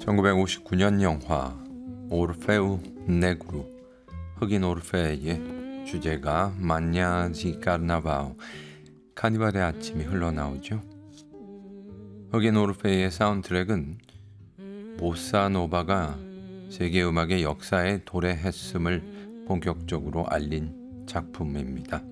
1959년 영화 오르페우 네그루, 흑인 오르페의 주제가 마냐지 카르나바오, 카니발의 아침이 흘러나오죠. 흑인 오르페의 사운드트랙은 보사노바가 세계 음악의 역사에 도래했음을 본격적으로 알린 작품입니다.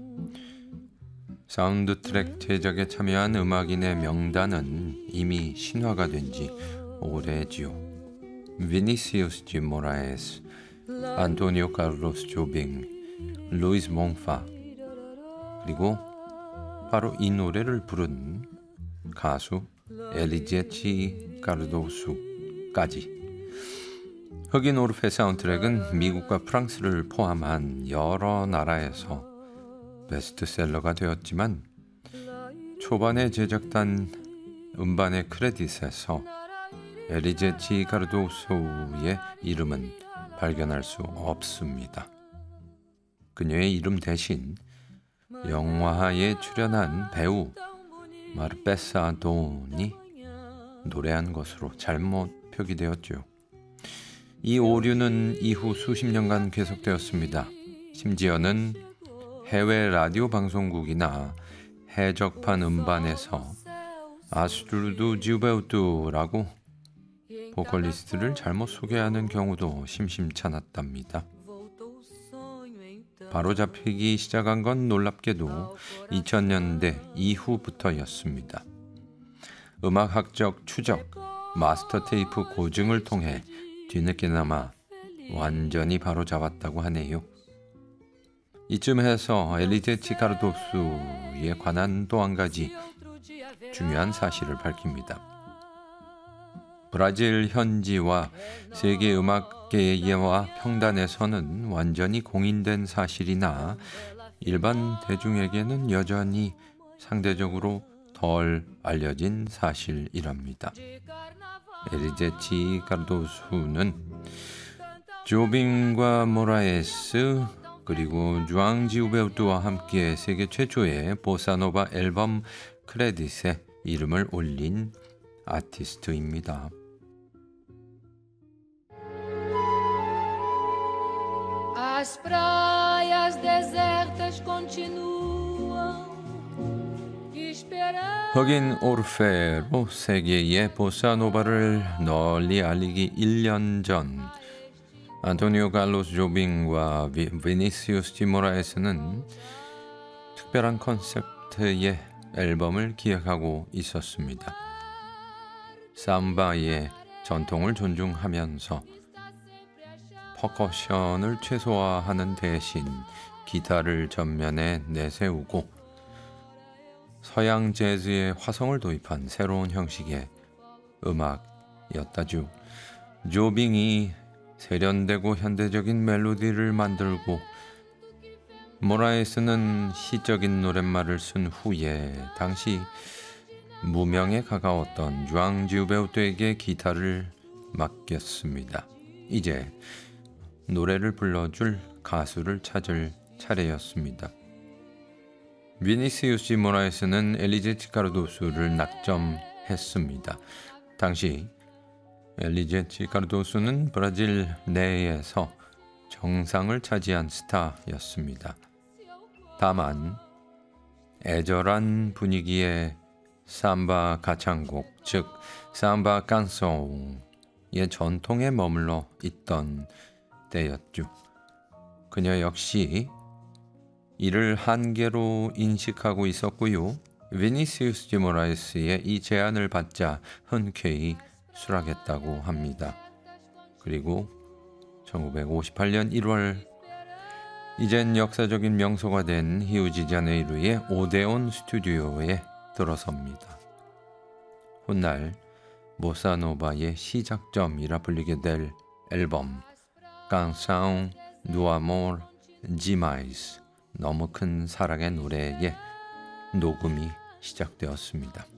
사운드트랙 제작에 참여한 음악인의 명단은 이미 신화가 된 지 오래지요. 비니시우스 디 모라에스, 안토니오 카를로스 조빙, 루이스 몽파, 그리고 바로 이 노래를 부른 가수 엘리제치 카르도수까지. 흑인 오르페 사운드트랙은 미국과 프랑스를 포함한 여러 나라에서 베스트셀러가 되었지만 초반에 제작단 음반의 크레딧에서 엘리제치 카르도소의 이름은 발견할 수 없습니다. 그녀의 이름 대신 영화에 출연한 배우 마르페사 돈이 노래한 것으로 잘못 표기되었죠. 이 오류는 이후 수십 년간 계속되었습니다. 심지어는 해외 라디오 방송국이나 해적판 음반에서 아스트루드 지우베우트라고 보컬리스트를 잘못 소개하는 경우도 심심찮았답니다. 바로잡히기 시작한 건 놀랍게도 2000년대 이후부터였습니다. 음악학적 추적, 마스터 테이프 고증을 통해 뒤늦게나마 완전히 바로잡았다고 하네요. 이쯤에서 엘리제치 카르도수에 관한 또 한 가지 중요한 사실을 밝힙니다. 브라질 현지와 세계 음악계와 평단에서는 완전히 공인된 사실이나 일반 대중에게는 여전히 상대적으로 덜 알려진 사실이랍니다. 엘리제치 카르도수는 조빙과 모라에스 그리고 주앙 지우베우트와 함께 세계 최초의 보사노바 앨범 크레딧에 이름을 올린 아티스트입니다. As praias desertas continuam esperando. 흑인 오르페로 세계의 보사노바를 널리 알리기 1년 전 안토니오 칼로스 조빙과 비니시우스 디 모라에스는 특별한 컨셉트의 앨범을 기획하고 있었습니다. 삼바의 전통을 존중하면서 퍼커션을 최소화하는 대신 기타를 전면에 내세우고 서양 재즈의 화성을 도입한 새로운 형식의 음악이었다죠. 조빙이 세련되고 현대적인 멜로디를 만들고 모라에스는 시적인 노랫말을 쓴 후에 당시 무명에 가까웠던 주앙 지우베우트에게 기타를 맡겼습니다. 이제 노래를 불러줄 가수를 찾을 차례였습니다. 비니시우스 모라에스는 엘리제치 카르도수를 낙점했습니다. 당시 엘리제치 카르도수는 브라질 내에서 정상을 차지한 스타였습니다. 다만 애절한 분위기의 삼바 가창곡, 즉 삼바 깐송의 전통에 머물러 있던 때였죠. 그녀 역시 이를 한계로 인식하고 있었고요. 비니시우스 디 모라에스의 이 제안을 받자 흔쾌히 수락했다고 합니다. 그리고 1958년 1월 이젠 역사적인 명소가 된 히우지자네이루의 오데온 스튜디오에 들어섭니다. 훗날 보사노바의 시작점이라 불리게 될 앨범 Canção do Amor Demais, 너무 큰 사랑의 노래에 녹음이 시작되었습니다.